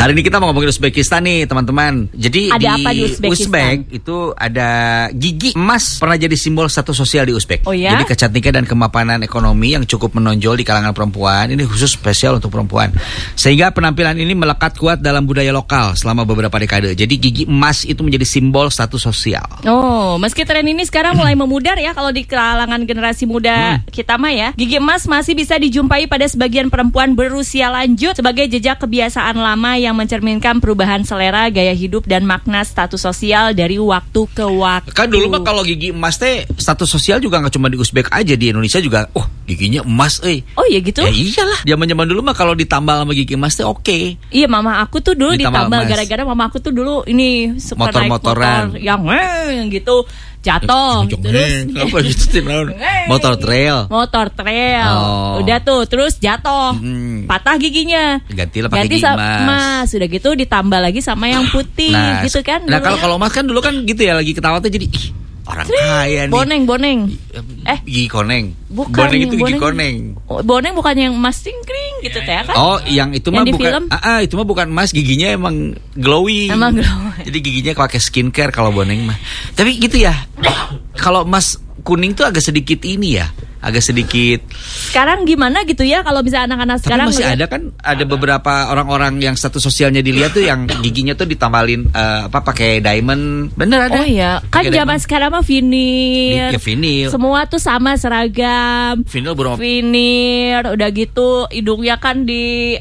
Hari ini kita mau ngomongin Uzbekistan nih teman-teman. Jadi ada di apa di Uzbekistan? Uzbek itu ada gigi emas pernah jadi simbol status sosial di Uzbek. Oh ya? Jadi kecantikan dan kemapanan ekonomi yang cukup menonjol di kalangan perempuan. Ini khusus spesial untuk perempuan. Sehingga penampilan ini melekat kuat dalam budaya lokal selama beberapa dekade. Jadi gigi emas itu menjadi simbol status sosial. Oh, meski tren ini sekarang mulai memudar ya kalau di kalangan generasi muda kita mah ya. Gigi emas masih bisa dijumpai pada sebagian perempuan berusia lanjut sebagai jejak kebiasaan lama yang mencerminkan perubahan selera, gaya hidup, dan makna status sosial dari waktu ke waktu. Kan dulu mah kalau gigi emas teh status sosial juga nggak cuma di Uzbek aja, di Indonesia juga. Oh, giginya emas, Oh iya gitu? Ya iyalah. Zaman dulu mah kalau ditambal sama gigi emas teh oke. Iya, mama aku tuh dulu ditambal emas. gara-gara mama aku tuh dulu ini suka naik Motor-motoran. motor yang gitu jatuh. Terus apa gitu motor trail. Oh. Udah tuh terus jatuh. Patah giginya. Gantilah pakai gigi emas. Sudah gitu ditambah lagi sama yang putih gitu kan. Nah, kalau emas kan dulu kan gitu ya, lagi ketawa tuh jadi orang kaya nih. Boneng. Gigi koneng. Bukan, boneng itu gigi koneng. Boneng bukan yang emas cingkring gitu teh kan? Oh, yang itu mah bukan. Itu mah bukan emas, giginya emang glowing. Jadi giginya pakai skincare kalau boneng mah. Tapi gitu ya. Kalau emas kuning tuh agak sedikit ini ya. Agak sedikit. Sekarang gimana gitu ya kalau bisa anak-anak sekarang? Tapi masih ada kan, ada beberapa orang-orang yang status sosialnya dilihat tuh yang giginya tuh ditambalin pakai diamond. Bener ada. Oh iya, kan zaman sekarang mah vinil. Ya, vinil. Semua tuh sama seragam. Vinil udah gitu hidungnya kan di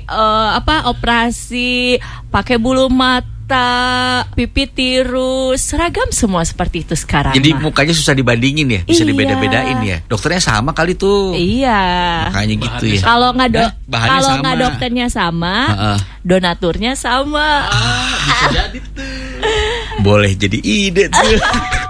operasi pakai bulu mata, pipi tirus, seragam semua seperti itu sekarang. Jadi mukanya susah dibandingin ya, bisa dibeda-bedain ya. Dokternya sama kali tuh. Iya. Makanya gitu ya. Kalau nggak dokternya sama, donaturnya sama. Bisa jadi tuh. Boleh jadi ide tuh.